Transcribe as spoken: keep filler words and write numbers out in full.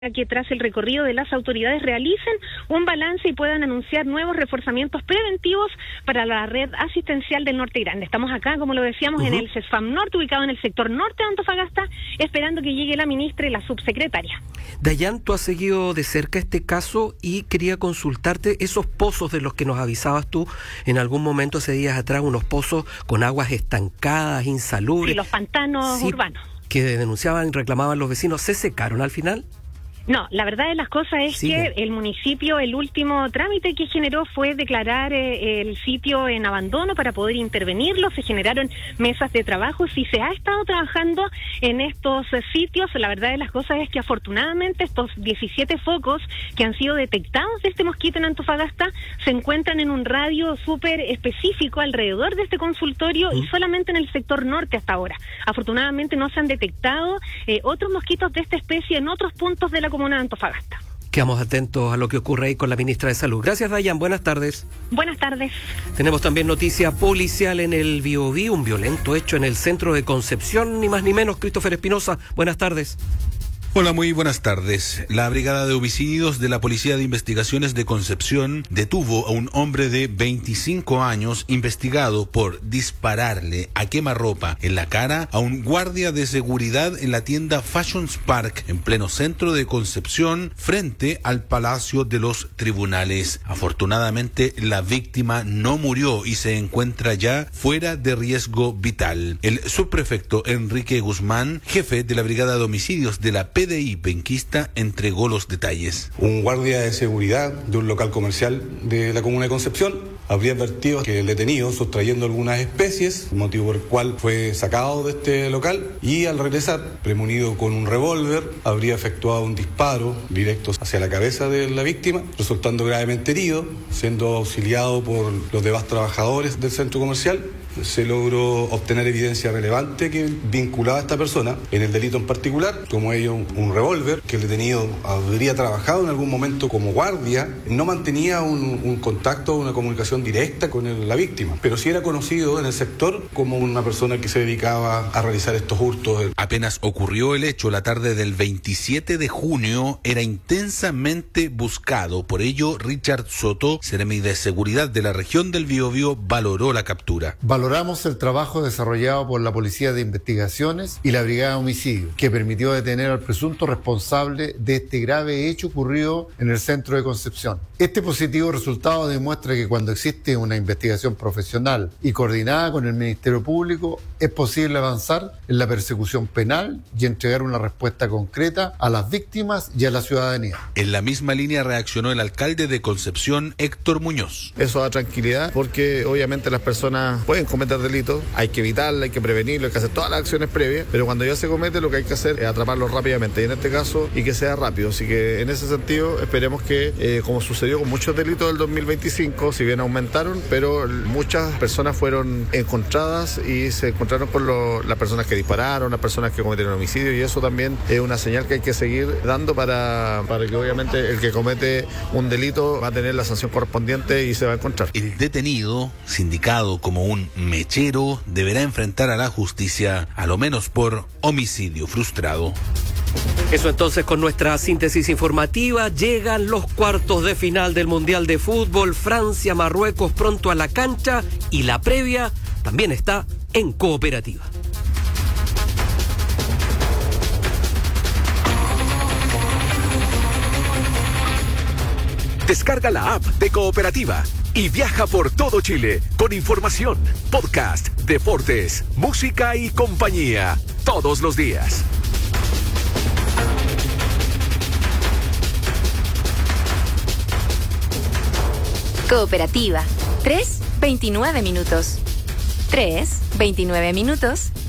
que tras el recorrido de las autoridades realicen un balance y puedan anunciar nuevos reforzamientos preventivos para la red asistencial del Norte Grande. Estamos acá, como lo decíamos, uh-huh. en el CESFAM Norte, ubicado en el sector norte de Antofagasta, esperando que llegue la ministra y la subsecretaria. Dayan, tú has seguido de cerca este caso y quería consultarte esos pozos de los que nos avisabas tú en algún momento hace días atrás, unos pozos con aguas estancadas, insalubres. Sí, los pantanos sí, urbanos. Que denunciaban y reclamaban los vecinos, ¿se secaron al final? No, la verdad de las cosas es sí, que el municipio, el último trámite que generó fue declarar eh, el sitio en abandono para poder intervenirlo. Se generaron mesas de trabajo. Si se ha estado trabajando en estos eh, sitios, la verdad de las cosas es que afortunadamente estos diecisiete focos que han sido detectados de este mosquito en Antofagasta se encuentran en un radio súper específico alrededor de este consultorio ¿Mm? y solamente en el sector norte hasta ahora. Afortunadamente no se han detectado eh, otros mosquitos de esta especie en otros puntos de la comuna de Antofagasta. Quedamos atentos a lo que ocurre ahí con la ministra de Salud. Gracias, Dayan. Buenas tardes. Buenas tardes. Tenemos también noticia policial en el Biobío, un violento hecho en el centro de Concepción, ni más ni menos. Christopher Espinosa, buenas tardes. Hola, muy buenas tardes. La Brigada de Homicidios de la Policía de Investigaciones de Concepción detuvo a un hombre de veinticinco años investigado por dispararle a quemarropa en la cara a un guardia de seguridad en la tienda Fashions Park en pleno centro de Concepción frente al Palacio de los Tribunales. Afortunadamente, la víctima no murió y se encuentra ya fuera de riesgo vital. El subprefecto Enrique Guzmán, jefe de la Brigada de Homicidios de la P D I penquista, entregó los detalles. Un guardia de seguridad de un local comercial de la comuna de Concepción habría advertido que el detenido sustrayendo algunas especies, motivo por el cual fue sacado de este local, y al regresar, premunido con un revólver, habría efectuado un disparo directo hacia la cabeza de la víctima, resultando gravemente herido, siendo auxiliado por los demás trabajadores del centro comercial. Se logró obtener evidencia relevante que vinculaba a esta persona en el delito en particular, como ello un revólver, que el detenido habría trabajado en algún momento como guardia, no mantenía un, un contacto, una comunicación directa con el, la víctima, pero sí era conocido en el sector como una persona que se dedicaba a realizar estos hurtos. Apenas ocurrió el hecho la tarde del veintisiete de junio, era intensamente buscado. Por ello, Richard Soto, seremi de seguridad de la región del Biobío, valoró la captura. Valoramos el trabajo desarrollado por la Policía de Investigaciones y la Brigada de Homicidios, que permitió detener al presunto responsable de este grave hecho ocurrido en el centro de Concepción. Este positivo resultado demuestra que cuando existe una investigación profesional y coordinada con el Ministerio Público, es posible avanzar en la persecución penal y entregar una respuesta concreta a las víctimas y a la ciudadanía. En la misma línea reaccionó el alcalde de Concepción, Héctor Muñoz. Eso da tranquilidad porque obviamente las personas pueden cometer delitos, hay que evitarlo, hay que prevenirlo, hay que hacer todas las acciones previas, pero cuando ya se comete lo que hay que hacer es atraparlo rápidamente, y en este caso, y que sea rápido. Así que en ese sentido esperemos que, eh, como sucedió con muchos delitos del dos mil veinticinco, si bien aumentaron, pero muchas personas fueron encontradas y se encontraron con lo, las personas que dispararon, las personas que cometieron homicidio, y eso también es una señal que hay que seguir dando para, para que obviamente el que comete un delito va a tener la sanción correspondiente y se va a encontrar. El detenido, sindicado como un mechero, deberá enfrentar a la justicia, a lo menos por homicidio frustrado. Eso entonces con nuestra síntesis informativa. Llegan los cuartos de final del Mundial de Fútbol. Francia, Marruecos pronto a la cancha, y la previa también está en Cooperativa. Descarga la app de Cooperativa y viaja por todo Chile con información, podcast, deportes, música y compañía todos los días. Cooperativa, tres, veintinueve minutos. tres, veintinueve minutos.